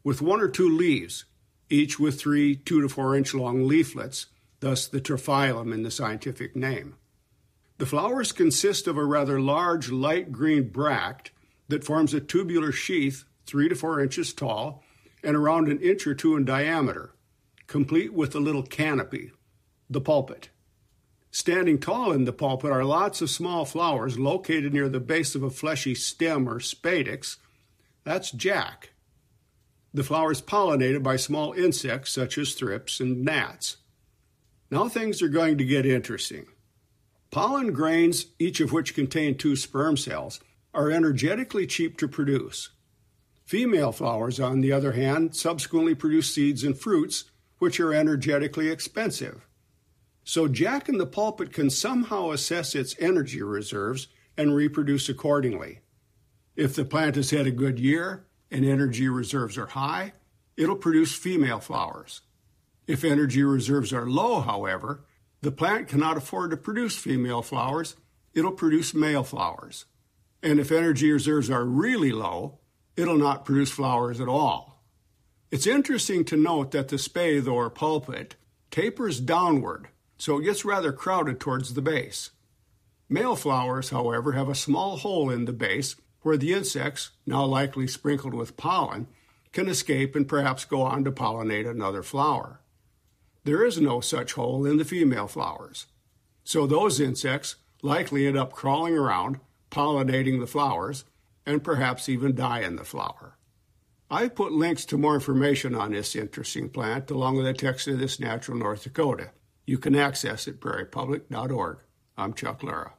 with 1 or 2 leaves, each with 3 2 to 4 inch long leaflets, thus the triphyllum in the scientific name. The flowers consist of a rather large light green bract that forms a tubular sheath 3 to 4 inches tall and around an inch or 2 in diameter, complete with a little canopy, the pulpit. Standing tall in the pulpit are lots of small flowers located near the base of a fleshy stem or spadix. That's jack. The flower is pollinated by small insects such as thrips and gnats. Now things are going to get interesting. Pollen grains, each of which contain 2 sperm cells, are energetically cheap to produce. Female flowers, on the other hand, subsequently produce seeds and fruits, which are energetically expensive. So Jack in the pulpit can somehow assess its energy reserves and reproduce accordingly. If the plant has had a good year and energy reserves are high, it'll produce female flowers. If energy reserves are low, however, the plant cannot afford to produce female flowers, it'll produce male flowers. And if energy reserves are really low, it'll not produce flowers at all. It's interesting to note that the spathe or pulpit tapers downward, so it gets rather crowded towards the base. Male flowers, however, have a small hole in the base where the insects, now likely sprinkled with pollen, can escape and perhaps go on to pollinate another flower. There is no such hole in the female flowers, so those insects likely end up crawling around, pollinating the flowers, and perhaps even die in the flower. I've put links to more information on this interesting plant along with a text of This Natural North Dakota. You can access it at prairiepublic.org. I'm Chuck Lara.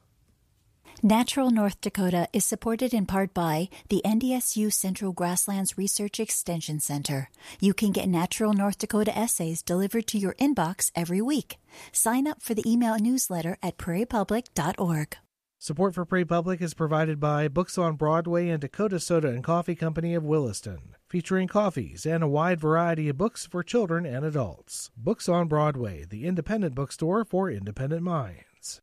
Natural North Dakota is supported in part by the NDSU Central Grasslands Research Extension Center. You can get Natural North Dakota essays delivered to your inbox every week. Sign up for the email newsletter at prairiepublic.org. Support for Prairie Public is provided by Books on Broadway and Dakota Soda and Coffee Company of Williston, featuring coffees and a wide variety of books for children and adults. Books on Broadway, the independent bookstore for independent minds.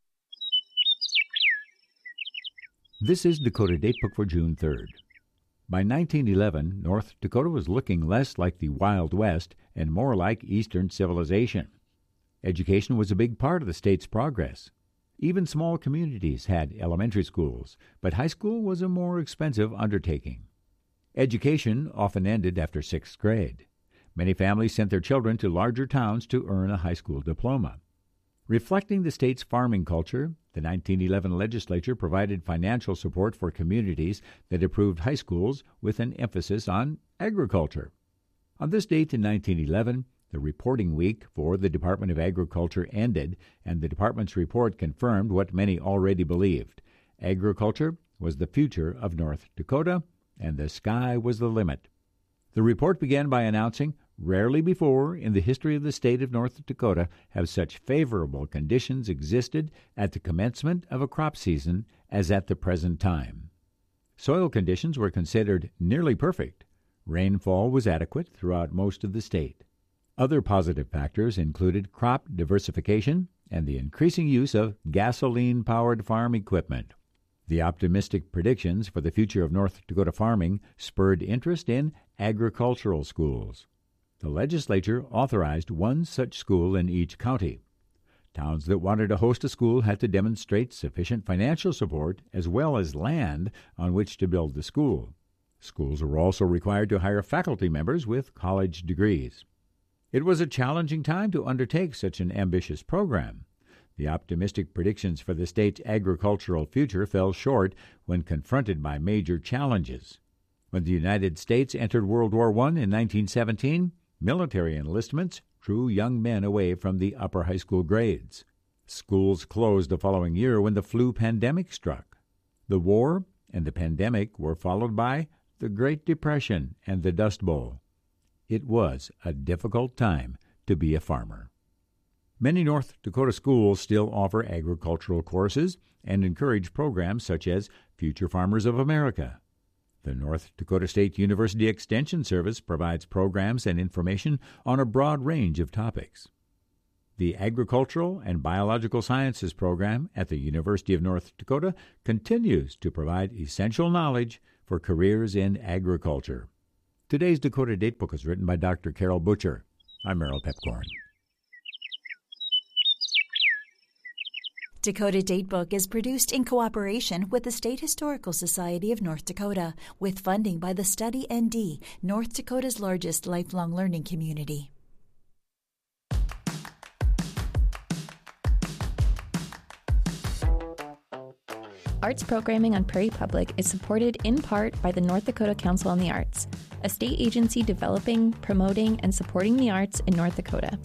This is Dakota Datebook for June 3rd. By 1911, North Dakota was looking less like the Wild West and more like Eastern civilization. Education was a big part of the state's progress. Even small communities had elementary schools, but high school was a more expensive undertaking. Education often ended after 6th grade. Many families sent their children to larger towns to earn a high school diploma. Reflecting the state's farming culture, the 1911 legislature provided financial support for communities that approved high schools with an emphasis on agriculture. On this date in 1911, the reporting week for the Department of Agriculture ended, and the department's report confirmed what many already believed. Agriculture was the future of North Dakota, and the sky was the limit. The report began by announcing, rarely before in the history of the state of North Dakota have such favorable conditions existed at the commencement of a crop season as at the present time. Soil conditions were considered nearly perfect. Rainfall was adequate throughout most of the state. Other positive factors included crop diversification and the increasing use of gasoline-powered farm equipment. The optimistic predictions for the future of North Dakota farming spurred interest in agricultural schools. The legislature authorized one such school in each county. Towns that wanted to host a school had to demonstrate sufficient financial support as well as land on which to build the school. Schools were also required to hire faculty members with college degrees. It was a challenging time to undertake such an ambitious program. The optimistic predictions for the state's agricultural future fell short when confronted by major challenges. When the United States entered World War I in 1917, military enlistments drew young men away from the upper high school grades. Schools closed the following year when the flu pandemic struck. The war and the pandemic were followed by the Great Depression and the Dust Bowl. It was a difficult time to be a farmer. Many North Dakota schools still offer agricultural courses and encourage programs such as Future Farmers of America. The North Dakota State University Extension Service provides programs and information on a broad range of topics. The Agricultural and Biological Sciences program at the University of North Dakota continues to provide essential knowledge for careers in agriculture. Today's Dakota Datebook is written by Dr. Carol Butcher. I'm Merrill Pepcorn. Dakota Datebook is produced in cooperation with the State Historical Society of North Dakota, with funding by the Study ND, North Dakota's largest lifelong learning community. Arts programming on Prairie Public is supported in part by the North Dakota Council on the Arts, a state agency developing, promoting, and supporting the arts in North Dakota.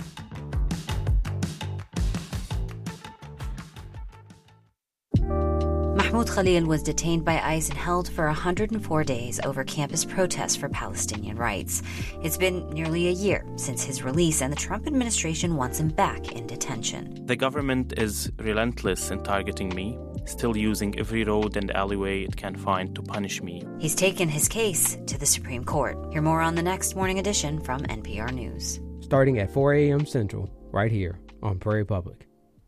Mahmoud Khalil was detained by ICE and held for 104 days over campus protests for Palestinian rights. It's been nearly a year since his release, and the Trump administration wants him back in detention. The government is relentless in targeting me, still using every road and alleyway it can find to punish me. He's taken his case to the Supreme Court. Hear more on the next Morning Edition from NPR News. Starting at 4 a.m. Central, right here on Prairie Public.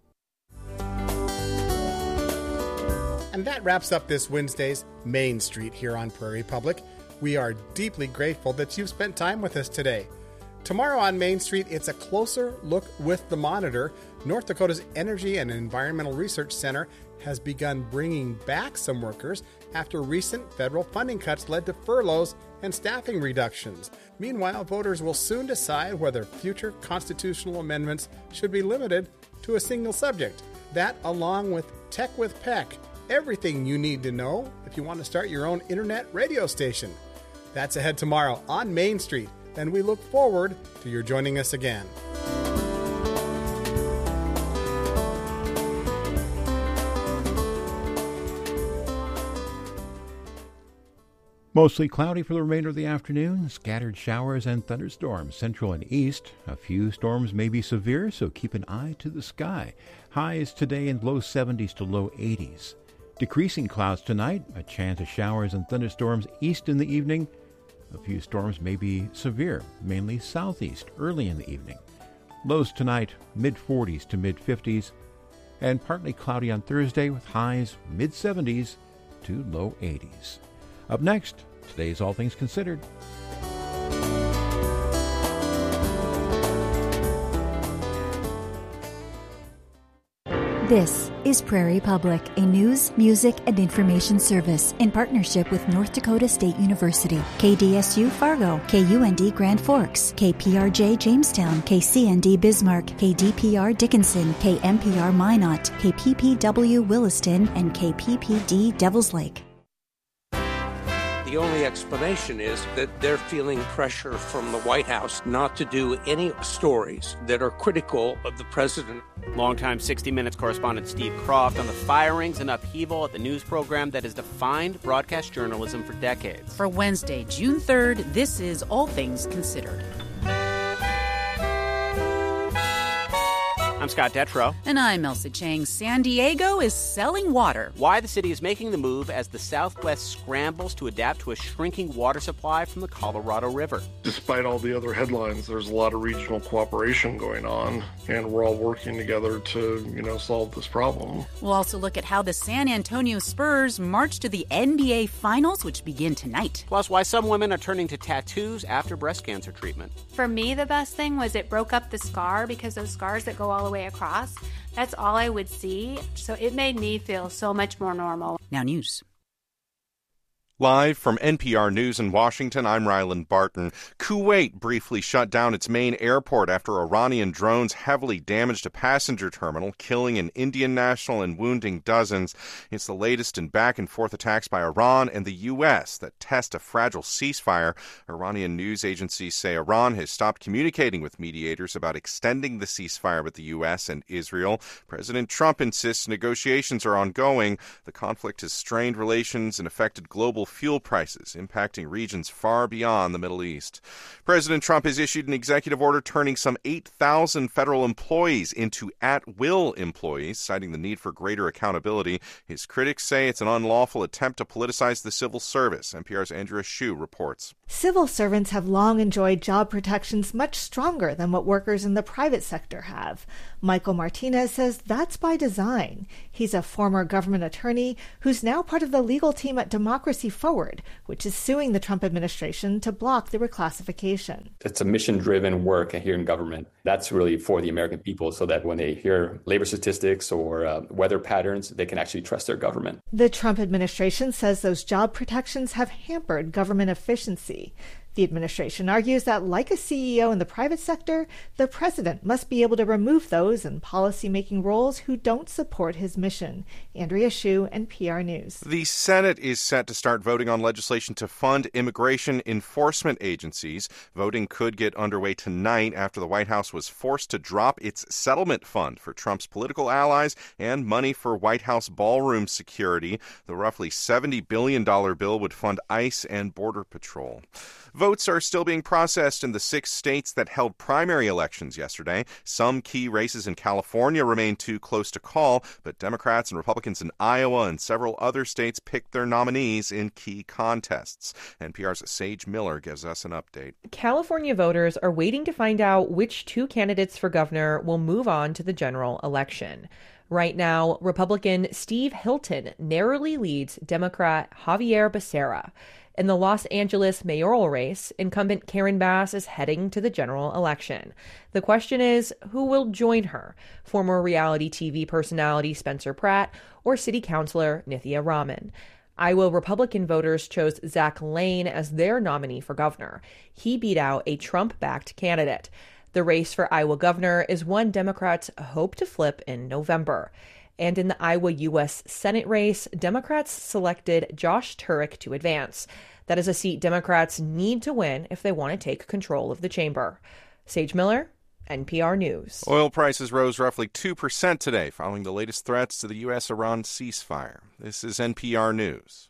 And that wraps up this Wednesday's Main Street here on Prairie Public. We are deeply grateful that you've spent time with us today. Tomorrow on Main Street, it's a closer look with the monitor. North Dakota's Energy and Environmental Research Center has begun bringing back some workers after recent federal funding cuts led to furloughs and staffing reductions. Meanwhile, voters will soon decide whether future constitutional amendments should be limited to a single subject. That, along with Tech with Peck, everything you need to know if you want to start your own internet radio station. That's ahead tomorrow on Main Street, and we look forward to your joining us again. Mostly cloudy for the remainder of the afternoon. Scattered showers and thunderstorms central and east. A few storms may be severe, so keep an eye to the sky. Highs today in low 70s to low 80s. Decreasing clouds tonight. A chance of showers and thunderstorms east in the evening. A few storms may be severe, mainly southeast early in the evening. Lows tonight mid-40s to mid-50s. And partly cloudy on Thursday with highs mid-70s to low 80s. Up next, today's All Things Considered. This is Prairie Public, a news, music, and information service in partnership with North Dakota State University, KDSU Fargo, KUND Grand Forks, KPRJ Jamestown, KCND Bismarck, KDPR Dickinson, KMPR Minot, KPPW Williston, and KPPD Devils Lake. The only explanation is that they're feeling pressure from the White House not to do any stories that are critical of the president. Longtime 60 Minutes correspondent Steve Croft on the firings and upheaval at the news program that has defined broadcast journalism for decades. For Wednesday, June 3rd, this is All Things Considered. I'm Scott Detrow. And I'm Elsa Chang. San Diego is selling water. Why the city is making the move as the Southwest scrambles to adapt to a shrinking water supply from the Colorado River. Despite all the other headlines, there's a lot of regional cooperation going on, and we're all working together to, solve this problem. We'll also look at how the San Antonio Spurs march to the NBA Finals, which begin tonight. Plus, why some women are turning to tattoos after breast cancer treatment. For me, the best thing was it broke up the scar, because those scars that go all the way across, that's all I would see. So it made me feel so much more normal. Now news. Live from NPR News in Washington, I'm Ryland Barton. Kuwait briefly shut down its main airport after Iranian drones heavily damaged a passenger terminal, killing an Indian national and wounding dozens. It's the latest in back-and-forth attacks by Iran and the U.S. that test a fragile ceasefire. Iranian news agencies say Iran has stopped communicating with mediators about extending the ceasefire with the U.S. and Israel. President Trump insists negotiations are ongoing. The conflict has strained relations and affected global fuel prices, impacting regions far beyond the Middle East. President Trump has issued an executive order turning some 8,000 federal employees into at-will employees, citing the need for greater accountability. His critics say it's an unlawful attempt to politicize the civil service. NPR's Andrea Hsu reports. Civil servants have long enjoyed job protections much stronger than what workers in the private sector have. Michael Martinez says that's by design. He's a former government attorney who's now part of the legal team at Democracy Forward, which is suing the Trump administration to block the reclassification. It's a mission-driven work here in government. That's really for the American people so that when they hear labor statistics or weather patterns, they can actually trust their government. The Trump administration says those job protections have hampered government efficiency. The administration argues that, like a CEO in the private sector, the president must be able to remove those in policy-making roles who don't support his mission. Andrea Hsu, NPR News. The Senate is set to start voting on legislation to fund immigration enforcement agencies. Voting could get underway tonight after the White House was forced to drop its settlement fund for Trump's political allies and money for White House ballroom security. The roughly $70 billion bill would fund ICE and Border Patrol. Votes are still being processed in the 6 states that held primary elections yesterday. Some key races in California remain too close to call, but Democrats and Republicans in Iowa and several other states picked their nominees in key contests. NPR's Sage Miller gives us an update. California voters are waiting to find out which 2 candidates for governor will move on to the general election. Right now, Republican Steve Hilton narrowly leads Democrat Javier Becerra. In the Los Angeles mayoral race, incumbent Karen Bass is heading to the general election. The question is, who will join her? Former reality TV personality Spencer Pratt or city councilor Nithya Raman? Iowa Republican voters chose Zach Lane as their nominee for governor. He beat out a Trump-backed candidate. The race for Iowa governor is one Democrats hope to flip in November. And in the Iowa U.S. Senate race, Democrats selected Josh Turek to advance. That is a seat Democrats need to win if they want to take control of the chamber. Sage Miller, NPR News. Oil prices rose roughly 2% today following the latest threats to the U.S.-Iran ceasefire. This is NPR News.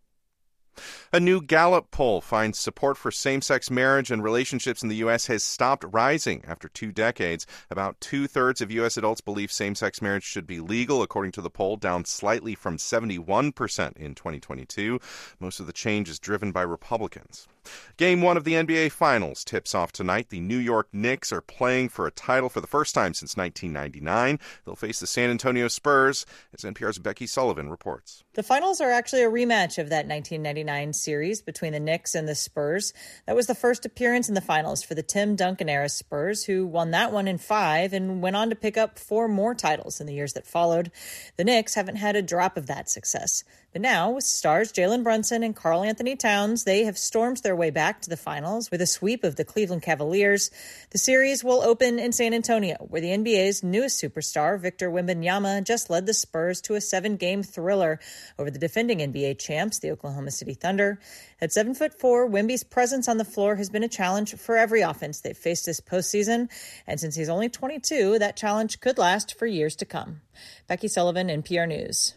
A new Gallup poll finds support for same-sex marriage and relationships in the U.S. has stopped rising after 2 decades. About 2/3 of U.S. adults believe same-sex marriage should be legal, according to the poll, down slightly from 71% in 2022. Most of the change is driven by Republicans. Game 1 of the NBA Finals tips off tonight. The New York Knicks are playing for a title for the first time since 1999. They'll face the San Antonio Spurs, as NPR's Becky Sullivan reports. The finals are actually a rematch of that 1999 series between the Knicks and the Spurs. That was the first appearance in the finals for the Tim Duncan-era Spurs, who won that one in 5 and went on to pick up 4 more titles in the years that followed. The Knicks haven't had a drop of that success. But now, with stars Jalen Brunson and Karl Anthony Towns, they have stormed their way back to the finals with a sweep of the Cleveland Cavaliers. The series will open in San Antonio, where the NBA's newest superstar, Victor Wembanyama, just led the Spurs to a 7-game thriller over the defending NBA champs, the Oklahoma City Thunder. At 7'4", Wemby's presence on the floor has been a challenge for every offense they've faced this postseason. And since he's only 22, that challenge could last for years to come. Becky Sullivan, NPR News.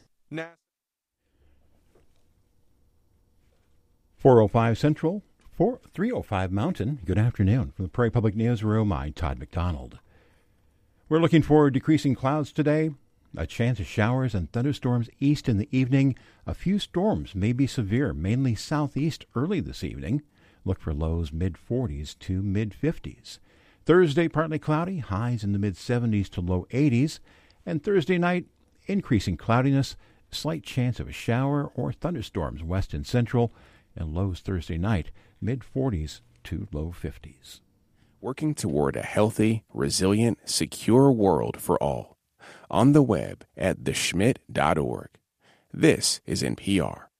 405 Central, 305 Mountain. Good afternoon. From the Prairie Public Newsroom, I'm Todd McDonald. We're looking for decreasing clouds today. A chance of showers and thunderstorms east in the evening. A few storms may be severe, mainly southeast early this evening. Look for lows mid-40s to mid-50s. Thursday, partly cloudy, highs in the mid-70s to low 80s. And Thursday night, increasing cloudiness, slight chance of a shower or thunderstorms west and central. And lows Thursday night, mid-40s to low 50s. Working toward a healthy, resilient, secure world for all. On the web at theschmidt.org. This is NPR.